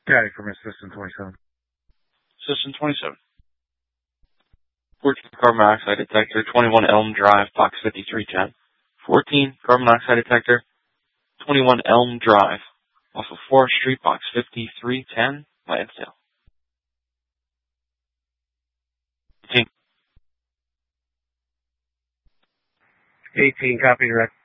Caddy from Assistant 27. Assistant 27. 14 carbon monoxide detector, 21 Elm Drive, box 5310. 14 carbon monoxide detector, 21 Elm Drive, off of Forest Street, box 5310, Lansdale. 18, copy direct.